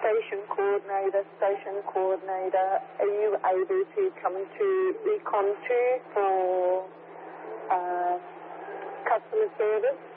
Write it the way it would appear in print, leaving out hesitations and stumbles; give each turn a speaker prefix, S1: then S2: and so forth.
S1: station coordinator, are you able to come to Econ 2 for customer service?